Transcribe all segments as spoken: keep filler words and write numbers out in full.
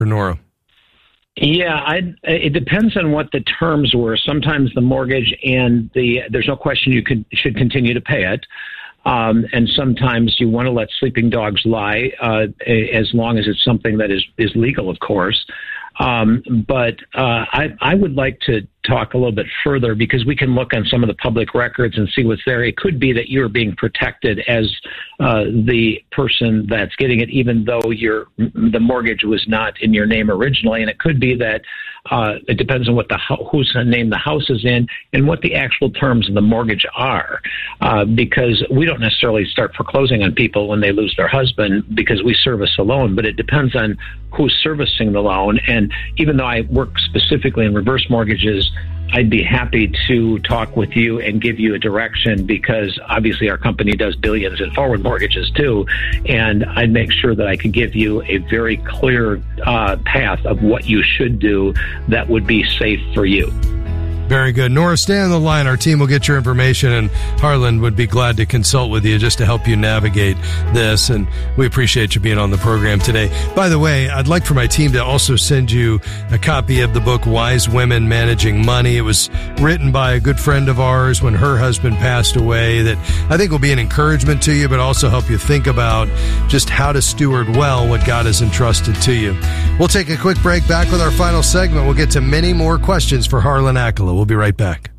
for Nora? Yeah, I, it depends on what the terms were. Sometimes the mortgage and the there's no question you could should continue to pay it. Um, and sometimes you want to let sleeping dogs lie, uh, as long as it's something that is, is legal, of course. Um, but uh, I, I would like to talk a little bit further, because we can look on some of the public records and see what's there. It could be that you're being protected as uh, the person that's getting it, even though your the mortgage was not in your name originally. And it could be that uh, it depends on what the whose name the house is in and what the actual terms of the mortgage are, uh, because we don't necessarily start foreclosing on people when they lose their husband because we service a loan, but it depends on who's servicing the loan. And even though I work specifically in reverse mortgages, I'd be happy to talk with you and give you a direction, because obviously our company does billions in forward mortgages too. And I'd make sure that I could give you a very clear uh, path of what you should do that would be safe for you. Very good. Nora, stay on the line. Our team will get your information, and Harlan would be glad to consult with you just to help you navigate this. And we appreciate you being on the program today. By the way, I'd like for my team to also send you a copy of the book, Wise Women Managing Money. It was written by a good friend of ours when her husband passed away, that I think will be an encouragement to you, but also help you think about just how to steward well what God has entrusted to you. We'll take a quick break. Back with our final segment. We'll get to many more questions for Harlan Akela. We'll be right back.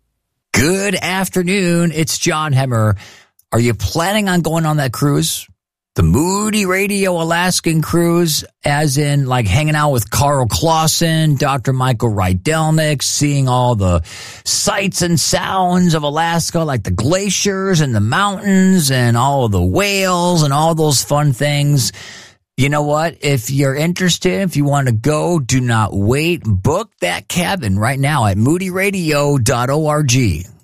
Good afternoon. It's John Hemmer. Are you planning on going on that cruise? The Moody Radio Alaskan cruise, as in like hanging out with Carl Clausen, Doctor Michael Rydelnik, seeing all the sights and sounds of Alaska, like the glaciers and the mountains and all of the whales and all those fun things. You know what? If you're interested, if you want to go, do not wait. Book that cabin right now at moody radio dot org.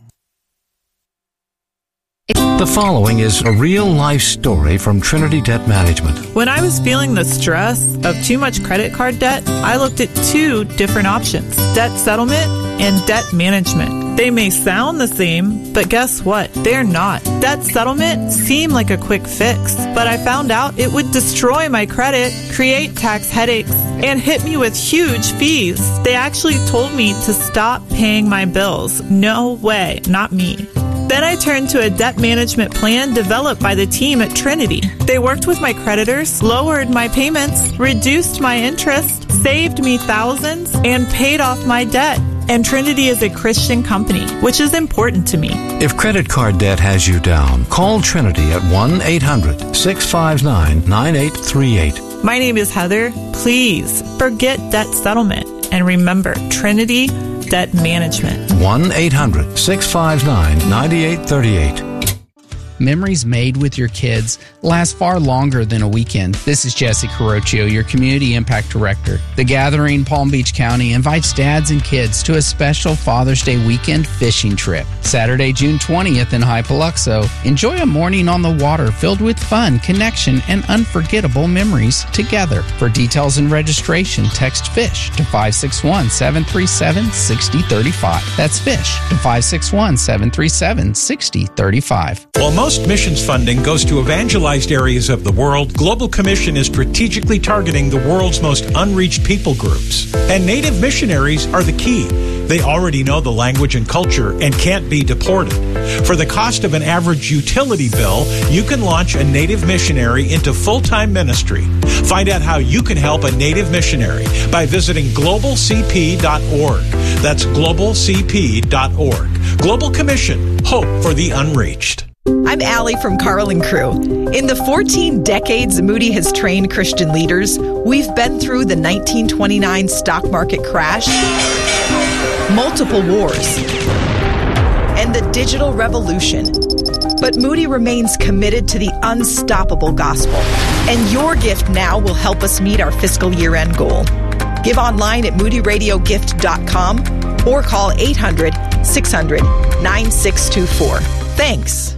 The following is a real-life story from Trinity Debt Management. When I was feeling the stress of too much credit card debt, I looked at two different options: debt settlement and debt management. They may sound the same, but guess what? They're not. Debt settlement seemed like a quick fix, but I found out it would destroy my credit, create tax headaches, and hit me with huge fees. They actually told me to stop paying my bills. No way, not me. Then I turned to a debt management plan developed by the team at Trinity. They worked with my creditors, lowered my payments, reduced my interest, saved me thousands, and paid off my debt. And Trinity is a Christian company, which is important to me. If credit card debt has you down, call Trinity at one eight hundred six five nine nine eight three eight. My name is Heather. Please forget debt settlement and remember Trinity Debt Management. one eight hundred six five nine nine eight three eight. Memories made with your kids last far longer than a weekend. This is Jesse Carocchio, your Community Impact Director. The Gathering Palm Beach County invites dads and kids to a special Father's Day weekend fishing trip. Saturday, June twentieth in High Paluxo. Enjoy a morning on the water filled with fun, connection, and unforgettable memories together. For details and registration, text FISH to five six one, seven three seven, six zero three five. That's FISH to five six one, seven three seven, six zero three five. While most missions funding goes to evangelized areas of the world, Global Commission is strategically targeting the world's most unreached people groups. And Native missionaries are the key. They already know the language and culture and can't be deported. For the cost of an average utility bill, you can launch a Native missionary into full-time ministry. Find out how you can help a Native missionary by visiting global c p dot org. That's global c p dot org. Global Commission, hope for the unreached. I'm Allie from Carl and Crew. In the fourteen decades Moody has trained Christian leaders, we've been through the nineteen twenty-nine stock market crash, multiple wars, and the digital revolution. But Moody remains committed to the unstoppable gospel, and your gift now will help us meet our fiscal year-end goal. Give online at moody radio gift dot com or call eight hundred, six hundred, nine six two four. Thanks.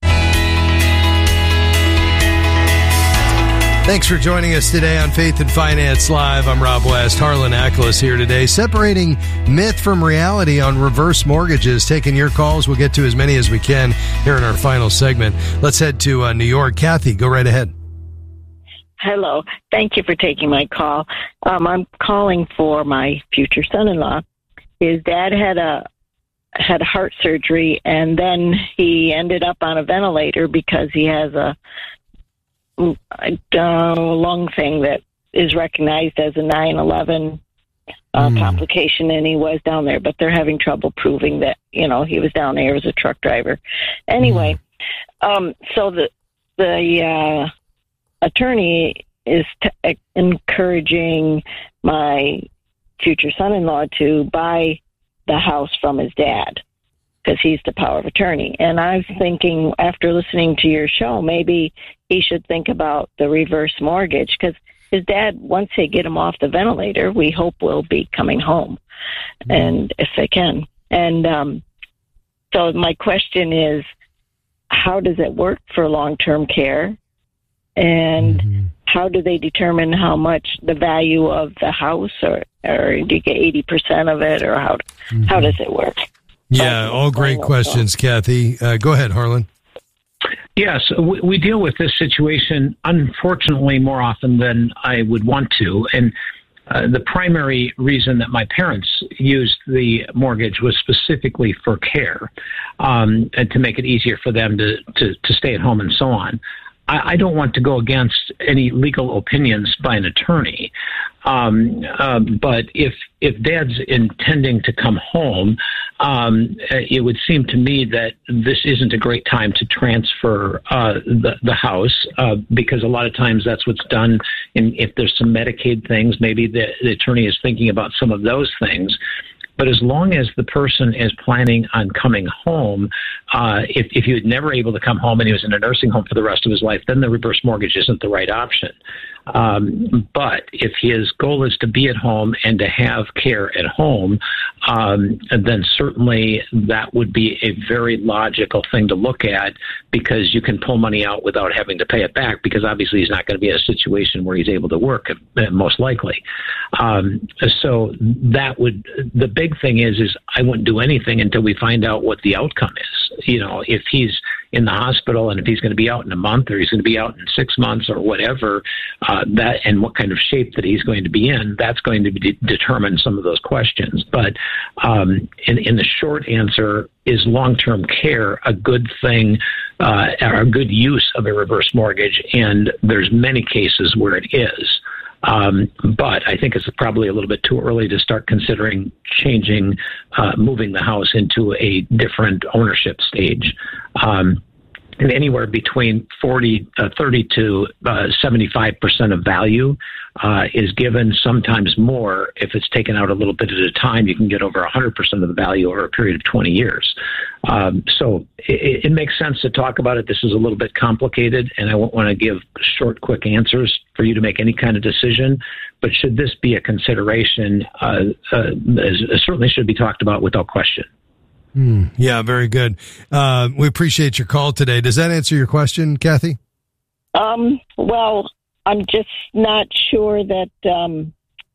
Thanks for joining us today on Faith and Finance Live. I'm Rob West. Harlan Akela is here today, separating myth from reality on reverse mortgages. Taking your calls. We'll get to as many as we can here in our final segment. Let's head to uh, New York. Kathy, go right ahead. Hello. Thank you for taking my call. Um, I'm calling for my future son-in-law. His dad had a had heart surgery, and then he ended up on a ventilator because he has a, a lung thing that is recognized as a nine eleven uh, mm. complication, and he was down there, but they're having trouble proving that, you know, he was down there as a truck driver. Anyway, mm. um, so the the uh, attorney is t- encouraging my future son-in-law to buy the house from his dad because he's the power of attorney. And I was thinking, after listening to your show, maybe he should think about the reverse mortgage, because his dad, once they get him off the ventilator, we hope will be coming home, mm-hmm. and if they can. And um, so my question is, how does it work for long-term care? And mm-hmm. how do they determine how much the value of the house, or, or do you get eighty percent of it, or how mm-hmm. how does it work? Yeah, all great questions, Kathy. Uh, go ahead, Harlan. Yes, we, we deal with this situation, unfortunately, more often than I would want to. And uh, the primary reason that my parents used the mortgage was specifically for care, um, and to make it easier for them to, to, to stay at home and so on. I don't want to go against any legal opinions by an attorney, um, uh, but if if Dad's intending to come home, um, it would seem to me that this isn't a great time to transfer uh, the the house, uh, because a lot of times that's what's done. In, if there's some Medicaid things, maybe the, the attorney is thinking about some of those things. But as long as the person is planning on coming home, uh, if, if he was never able to come home and he was in a nursing home for the rest of his life, then the reverse mortgage isn't the right option. Um, but if his goal is to be at home and to have care at home, um, then certainly that would be a very logical thing to look at, because you can pull money out without having to pay it back, because obviously he's not going to be in a situation where he's able to work, most likely. Um, so that would, the big thing is, is I wouldn't do anything until we find out what the outcome is. You know, if he's in the hospital and if he's going to be out in a month, or he's going to be out in six months or whatever, uh, that, and what kind of shape that he's going to be in, that's going to be de- determine some of those questions. But um, in, in the short answer, is long-term care a good thing, uh, or a good use of a reverse mortgage? And there's many cases where it is. Um, but I think it's probably a little bit too early to start considering changing, uh, moving the house into a different ownership stage. Um, and anywhere between forty, uh, thirty to uh, seventy-five percent of value uh, is given, sometimes more. If it's taken out a little bit at a time, you can get over one hundred percent of the value over a period of twenty years. Um, so it, it makes sense to talk about it. This is a little bit complicated, and I won't want to give short, quick answers for you to make any kind of decision. But should this be a consideration, uh, uh, it certainly should be talked about without question. Hmm. Yeah, very good. Uh, we appreciate your call today. Does that answer your question, Kathy? Um, well, I'm just not sure that, um,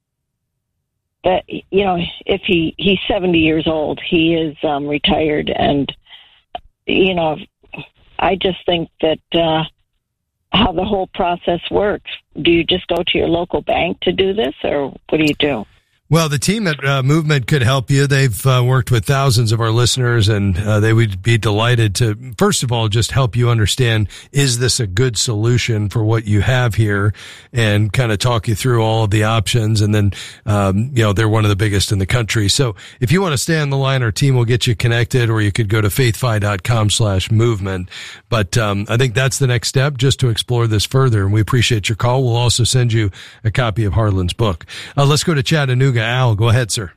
that, you know, if he, he's seventy years old, he is um, retired. And, you know, I just think that uh, how the whole process works, do you just go to your local bank to do this, or what do you do? Well, the team at uh, Movement could help you. They've uh, worked with thousands of our listeners, and uh, they would be delighted to, first of all, just help you understand, is this a good solution for what you have here, and kind of talk you through all of the options. And then, um, you know, they're one of the biggest in the country. So if you want to stay on the line, our team will get you connected, or you could go to faithfi.com slash movement. But um, I think that's the next step, just to explore this further. And we appreciate your call. We'll also send you a copy of Harlan's book. Uh, let's go to Chattanooga. Al, go ahead, sir.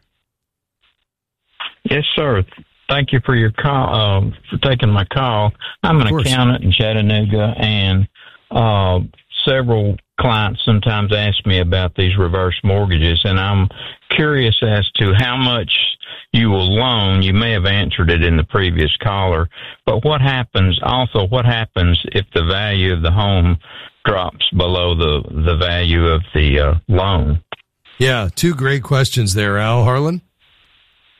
Yes, sir. Thank you for your call, um, for taking my call. I'm an accountant in Chattanooga, and uh, several clients sometimes ask me about these reverse mortgages, and I'm curious as to how much you will loan. You may have answered it in the previous caller, but what happens, also, what happens if the value of the home drops below the, the value of the uh, loan? Yeah, two great questions there, Al. Harlan?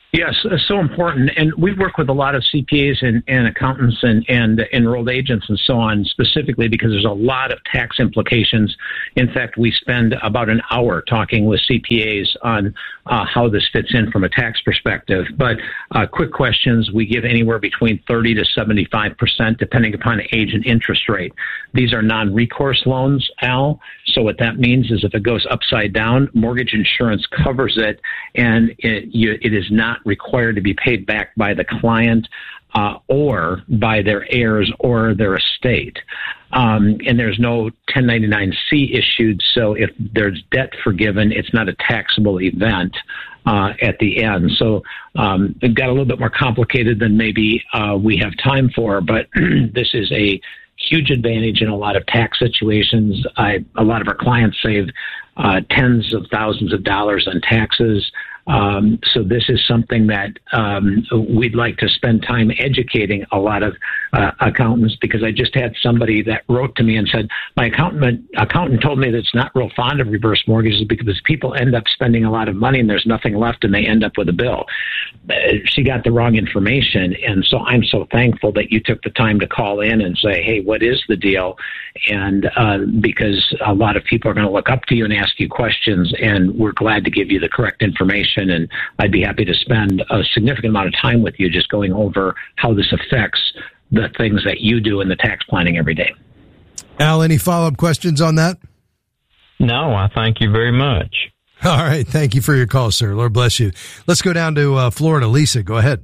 Yes, it's so important. And we work with a lot of C P As and, and accountants and, and enrolled agents and so on, specifically because there's a lot of tax implications. In fact, we spend about an hour talking with C P As on uh, how this fits in from a tax perspective. But uh, quick questions, we give anywhere between thirty to seventy-five percent, depending upon age and interest rate. These are non-recourse loans, Al. So what that means is if it goes upside down, mortgage insurance covers it, and it, you, it is not required to be paid back by the client uh, or by their heirs or their estate. Um, and there's no ten ninety-nine C issued, so if there's debt forgiven, it's not a taxable event uh, at the end. So um, it got a little bit more complicated than maybe uh, we have time for, but this is a huge advantage in a lot of tax situations. I, a lot of our clients save uh, tens of thousands of dollars on taxes. Um, so this is something that um, we'd like to spend time educating a lot of uh, accountants, because I just had somebody that wrote to me and said, my accountant accountant told me that it's not real fond of reverse mortgages because people end up spending a lot of money and there's nothing left and they end up with a bill. She got the wrong information. And so I'm so thankful that you took the time to call in and say, hey, what is the deal? And uh, because a lot of people are going to look up to you and ask you questions, and we're glad to give you the correct information. And I'd be happy to spend a significant amount of time with you just going over how this affects the things that you do in the tax planning every day. Al, any follow-up questions on that? No, I thank you very much. All right. Thank you for your call, sir. Lord bless you. Let's go down to uh, Florida. Lisa, go ahead.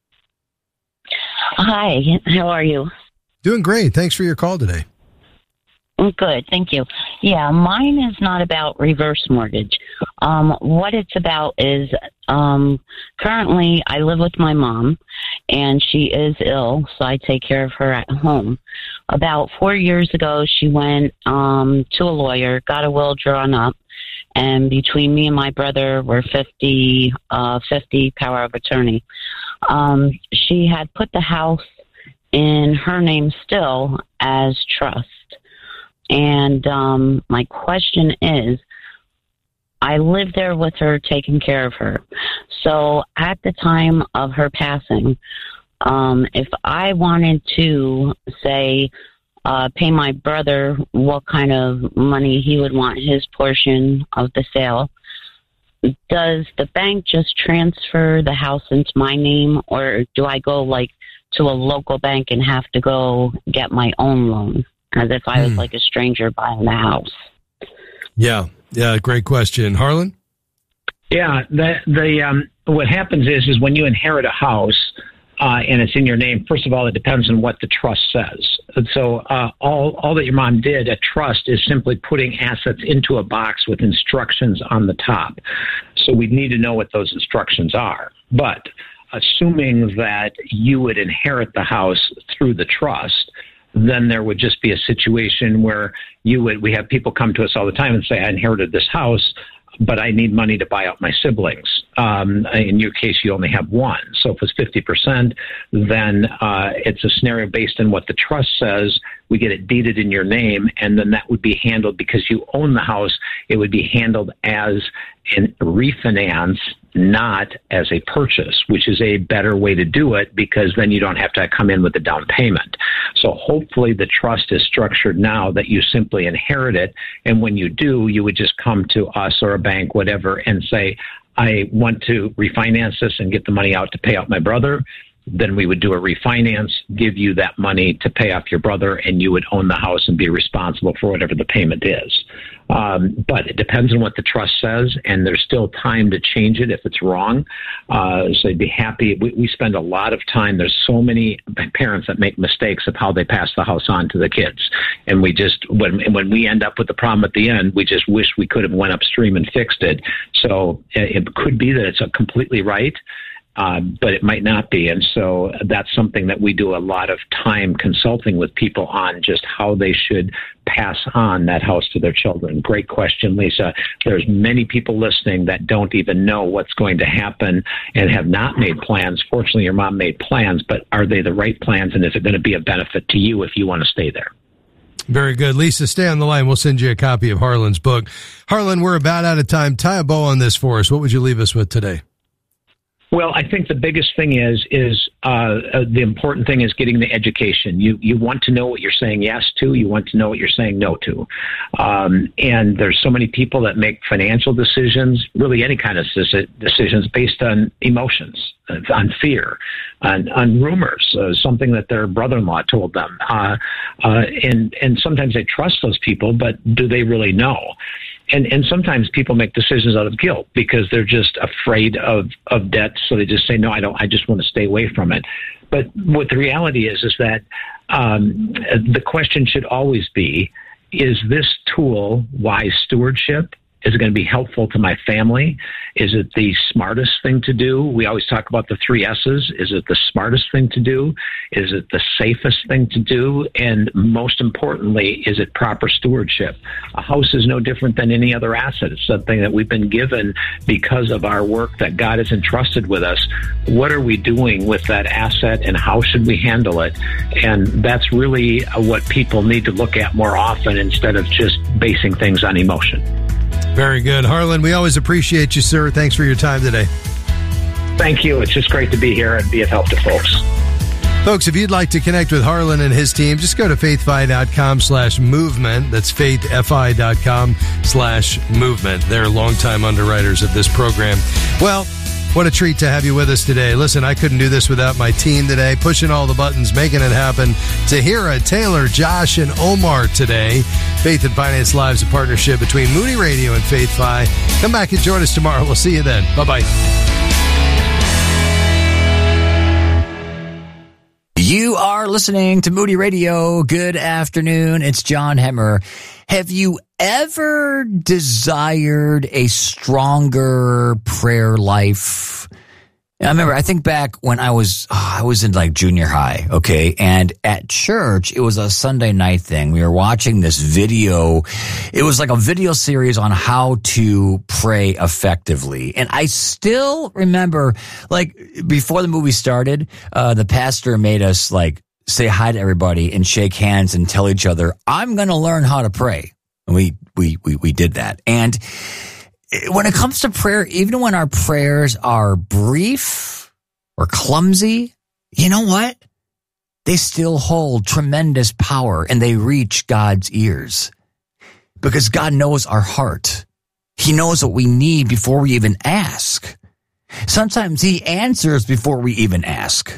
Hi. How are you? Doing great. Thanks for your call today. Good, thank you. Yeah, mine is not about reverse mortgage. Um, what it's about is um, currently I live with my mom, and she is ill, so I take care of her at home. About four years ago, she went um, to a lawyer, got a will drawn up, and between me and my brother, we're fifty, uh, fifty power of attorney. Um, she had put the house in her name still as trust. And um, my question is, I lived there with her, taking care of her. So at the time of her passing, um, if I wanted to, say, uh, pay my brother what kind of money he would want his portion of the sale, does the bank just transfer the house into my name, or do I go like to a local bank and have to go get my own loan? As if I was hmm. like a stranger buying the house. Yeah, yeah, great question. Harlan? Yeah, the, the um, what happens is is when you inherit a house uh, and it's in your name, first of all, it depends on what the trust says. And so uh, all, all that your mom did at trust is simply putting assets into a box with instructions on the top. So we need to know what those instructions are. But assuming that you would inherit the house through the trust, then there would just be a situation where you would, we have people come to us all the time and say, I inherited this house, but I need money to buy out my siblings. Um, in your case, you only have one. So if it's fifty percent, then uh, it's a scenario based on what the trust says. We get it deeded in your name, and then that would be handled, because you own the house, it would be handled as a refinance, not as a purchase, which is a better way to do it, because then you don't have to come in with the down payment. So hopefully the trust is structured now that you simply inherit it, and when you do, you would just come to us or a bank, whatever, and say, I want to refinance this and get the money out to pay out my brother. Then we would do a refinance, give you that money to pay off your brother, and you would own the house and be responsible for whatever the payment is. Um, but it depends on what the trust says, and there's still time to change it if it's wrong. Uh, so I'd be happy. We, we spend a lot of time. There's so many parents that make mistakes of how they pass the house on to the kids. And we just, when, when we end up with the problem at the end, we just wish we could have went upstream and fixed it. So it could be that it's a completely right. Uh, but it might not be. And so that's something that we do a lot of time consulting with people on, just how they should pass on that house to their children. Great question, Lisa. There's many people listening that don't even know what's going to happen and have not made plans. Fortunately, your mom made plans, but are they the right plans? And is it going to be a benefit to you if you want to stay there? Very good. Lisa, stay on the line. We'll send you a copy of Harlan's book. Harlan, we're about out of time. Tie a bow on this for us. What would you leave us with today? Well, I think the biggest thing is is uh, uh, the important thing is getting the education. You you want to know what you're saying yes to. You want to know what you're saying no to. Um, and there's so many people that make financial decisions, really any kind of decisions, based on emotions, on fear, on, on rumors, uh, something that their brother-in-law told them. Uh, uh, and and sometimes they trust those people, but do they really know? And and sometimes people make decisions out of guilt because they're just afraid of, of debt, so they just say, no, I don't. I just want to stay away from it. But what the reality is is that um, the question should always be: is this tool wise stewardship? Is it going to be helpful to my family? Is it the smartest thing to do? We always talk about the three S's. Is it the smartest thing to do? Is it the safest thing to do? And most importantly, is it proper stewardship? A house is no different than any other asset. It's something that we've been given because of our work that God has entrusted with us. What are we doing with that asset, and how should we handle it? And that's really what people need to look at more often, instead of just basing things on emotion. Very good. Harlan, we always appreciate you, sir. Thanks for your time today. Thank you. It's just great to be here and be of help to folks. Folks, if you'd like to connect with Harlan and his team, just go to faithfi.com slash movement. That's faithfi.com slash movement. They're longtime underwriters of this program. Well, what a treat to have you with us today. Listen, I couldn't do this without my team today, pushing all the buttons, making it happen. Tahira, Taylor, Josh, and Omar today. Faith and Finance Live is a partnership between Moody Radio and Faith Fi. Come back and join us tomorrow. We'll see you then. Bye-bye. You are listening to Moody Radio. Good afternoon. It's John Hemmer. Have you ever desired a stronger prayer life? I remember, I think back when I was, oh, I was in like junior high, okay? And at church, it was a Sunday night thing. We were watching this video. It was like a video series on how to pray effectively. And I still remember, like, before the movie started, uh, the pastor made us, like, say hi to everybody and shake hands and tell each other, I'm going to learn how to pray. And we, we, we, we did that. And when it comes to prayer, even when our prayers are brief or clumsy, you know what? They still hold tremendous power, and they reach God's ears, because God knows our heart. He knows what we need before we even ask. Sometimes he answers before we even ask.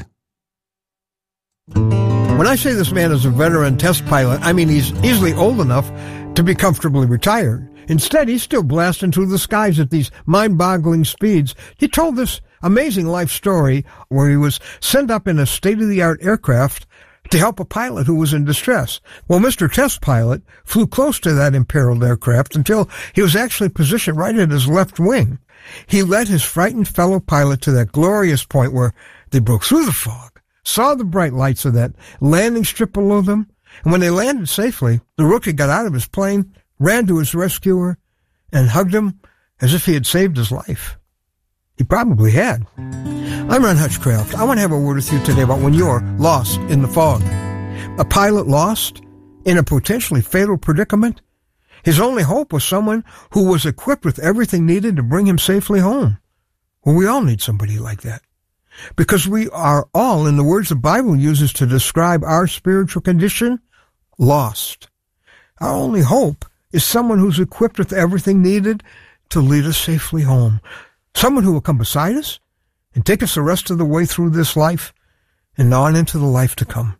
When I say this man is a veteran test pilot, I mean he's easily old enough to be comfortably retired. Instead, he's still blasting through the skies at these mind-boggling speeds. He told this amazing life story where he was sent up in a state-of-the-art aircraft to help a pilot who was in distress. Well, Mister Test Pilot flew close to that imperiled aircraft until he was actually positioned right at his left wing. He led his frightened fellow pilot to that glorious point where they broke through the fog, saw the bright lights of that landing strip below them, and when they landed safely, the rookie got out of his plane, ran to his rescuer, and hugged him as if he had saved his life. He probably had. I'm Ron Hutchcraft. I want to have a word with you today about when you're lost in the fog. A pilot lost in a potentially fatal predicament. His only hope was someone who was equipped with everything needed to bring him safely home. Well, we all need somebody like that, because we are all, in the words the Bible uses to describe our spiritual condition, lost. Our only hope is someone who's equipped with everything needed to lead us safely home. Someone who will come beside us and take us the rest of the way through this life and on into the life to come.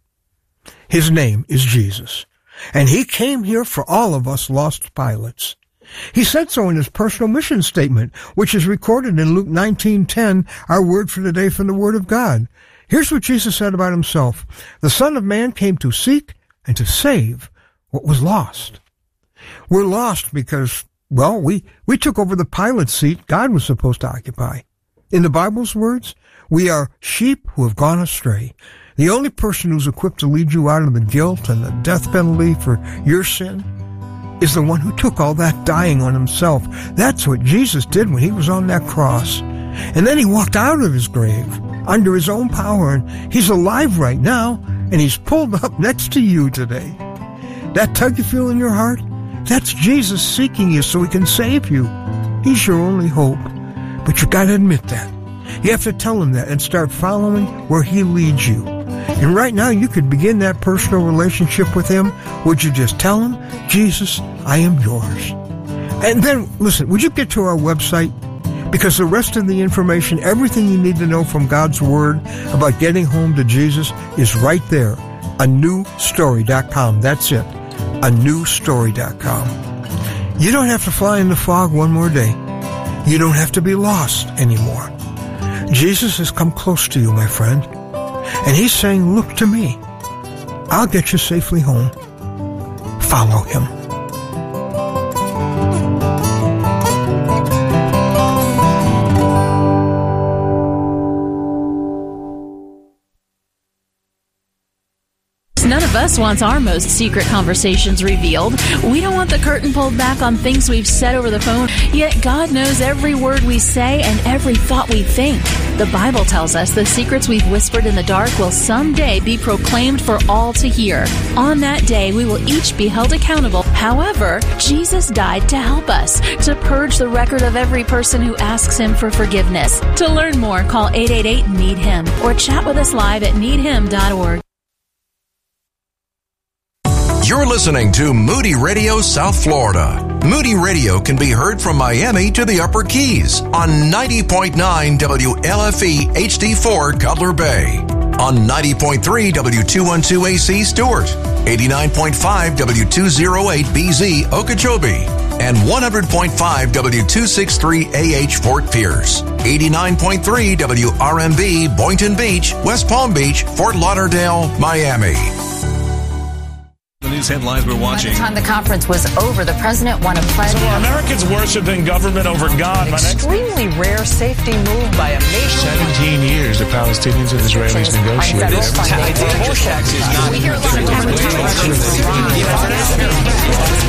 His name is Jesus, and he came here for all of us lost pilots. He said so in his personal mission statement, which is recorded in Luke nineteen ten, our word for today from the Word of God. Here's what Jesus said about himself. The Son of Man came to seek and to save what was lost. We're lost because, well, we, we took over the pilot seat God was supposed to occupy. In the Bible's words, we are sheep who have gone astray. The only person who's equipped to lead you out of the guilt and the death penalty for your sin is the one who took all that dying on himself. That's what Jesus did when he was on that cross. And then he walked out of his grave under his own power, and he's alive right now, and he's pulled up next to you today. That tug you feel in your heart, that's Jesus seeking you so he can save you. He's your only hope. But you got to admit that. You have to tell him that and start following where he leads you. And right now, you could begin that personal relationship with him. Would you just tell him, Jesus, I am yours? And then, listen, would you get to our website? Because the rest of the information, everything you need to know from God's Word about getting home to Jesus is right there. a new story dot com. That's it. a new story dot com. You don't have to fly in the fog one more day. You don't have to be lost anymore. Jesus has come close to you, my friend. And he's saying, look to me. I'll get you safely home. Follow him. None of us wants our most secret conversations revealed. We don't want the curtain pulled back on things we've said over the phone, yet God knows every word we say and every thought we think. The Bible tells us the secrets we've whispered in the dark will someday be proclaimed for all to hear. On that day, we will each be held accountable. However, Jesus died to help us, to purge the record of every person who asks him for forgiveness. To learn more, call eight eight eight, need him or chat with us live at need him dot org. You're listening to Moody Radio South Florida. Moody Radio can be heard from Miami to the Upper Keys on ninety point nine W L F E H D four Cutler Bay, on ninety point three W two twelve A C Stewart, eighty-nine point five W two oh eight B Z Okeechobee, and one hundred point five W two sixty-three A H Fort Pierce, eighty-nine point three W R M B Boynton Beach, West Palm Beach, Fort Lauderdale, Miami. The news headlines we're watching. By the time the conference was over, the president won a pledge. So are Americans worshiping government over God? An extremely rare safety move by a nation. Seventeen years the Palestinians and Israelis negotiated. Taxes not.